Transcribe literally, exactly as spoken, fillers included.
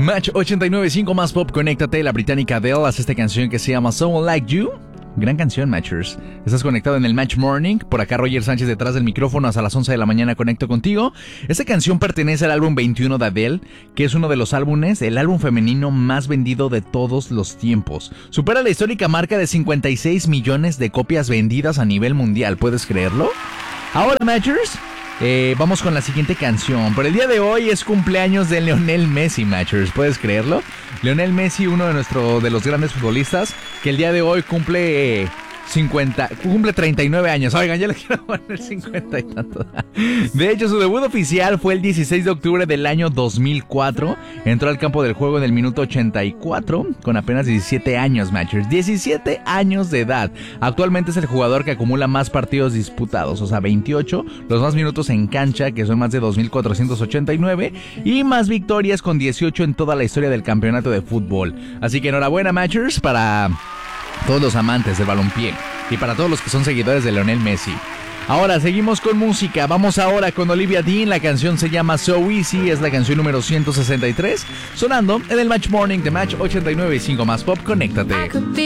Match ochenta y nueve punto cinco más pop, conéctate. La británica Adele hace esta canción que se llama Someone Like You. Gran canción, Matchers. Estás conectado en el Match Morning. Por acá Roger Sánchez detrás del micrófono. Hasta las once de la mañana conecto contigo. Esta canción pertenece al álbum veintiuno de Adele, que es uno de los álbumes, el álbum femenino más vendido de todos los tiempos. Supera la histórica marca de cincuenta y seis millones de copias vendidas a nivel mundial. ¿Puedes creerlo? Ahora, Matchers, eh, vamos con la siguiente canción. Por el día de hoy es cumpleaños de Lionel Messi, Matchers. ¿Puedes creerlo? Lionel Messi, uno de nuestro, de los grandes futbolistas, que el día de hoy cumple eh, cincuenta, cumple treinta y nueve años. Oigan, ya le quiero poner cincuenta y tanto. De hecho, su debut oficial fue el dieciséis de octubre del año dos mil cuatro. Entró al campo del juego en el minuto ochenta y cuatro con apenas diecisiete años, Matchers. diecisiete años de edad. Actualmente es el jugador que acumula más partidos disputados, o sea, veintiocho. Los más minutos en cancha, que son más de dos mil cuatrocientos ochenta y nueve. Y más victorias con dieciocho en toda la historia del campeonato de fútbol. Así que enhorabuena, Matchers, para todos los amantes del balompié y para todos los que son seguidores de Lionel Messi. Ahora seguimos con música. Vamos ahora con Olivia Dean. La canción se llama So Easy. Es la canción número ciento sesenta y tres. Sonando en el Match Morning de Match ochenta y nueve punto cinco más pop. Conéctate.